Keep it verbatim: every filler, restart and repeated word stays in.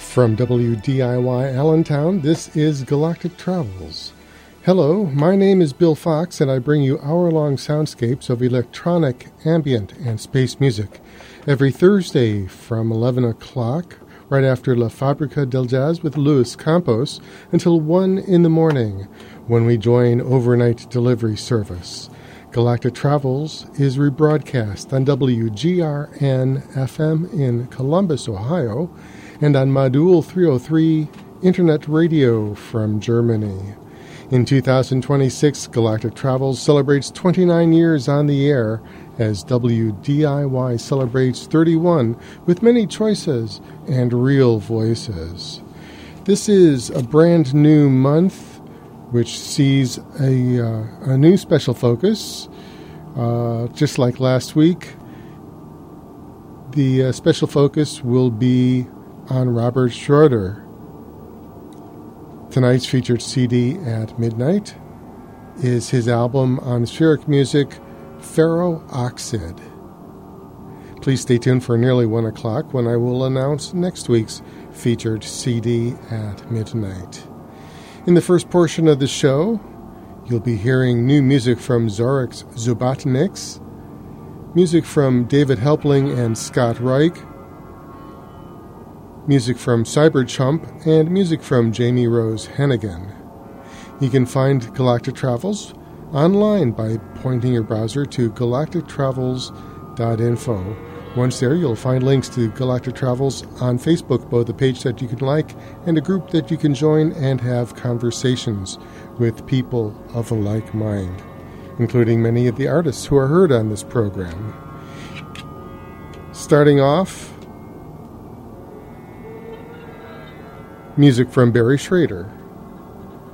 From W D I Y Allentown, this is Galactic Travels. Hello, my name is Bill Fox, and I bring you hour-long soundscapes of electronic, ambient, and space music every Thursday from eleven o'clock, right after La Fabrica del Jazz with Luis Campos, until one in the morning, when we join overnight delivery service. Galactic Travels is rebroadcast on W G R N F M in Columbus, Ohio, and on Modul three oh three Internet Radio from Germany. In two thousand twenty-six, Galactic Travels celebrates twenty-nine years on the air as W D I Y celebrates thirty-one with many choices and real voices. This is a brand new month which sees a, uh, a new special focus. Uh, just like last week, the uh, special focus will be on Robert Schroeder. Tonight's featured C D at midnight is his album on spheric music, Ferro Oxide. Please stay tuned for nearly one o'clock when I will announce next week's featured C D at midnight. In the first portion of the show, you'll be hearing new music from Zorix Zubatniks, music from David Helpling and Scott Reich, music from Cyberchump, and music from Jamie Rose Hennigan. You can find Galactic Travels online by pointing your browser to galactic travels dot info. Once there, you'll find links to Galactic Travels on Facebook, both a page that you can like and a group that you can join and have conversations with people of a like mind, including many of the artists who are heard on this program. Starting off, music from Barry Schrader.